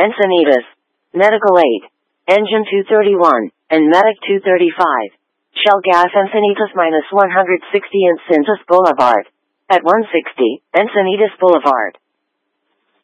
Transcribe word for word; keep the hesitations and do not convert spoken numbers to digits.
Encinitas, Medical Aid, Engine two thirty-one, and Medic two thirty-five. Shell Gas Encinitas minus one hundred sixty Encinitas Boulevard. At one sixty, Encinitas Boulevard.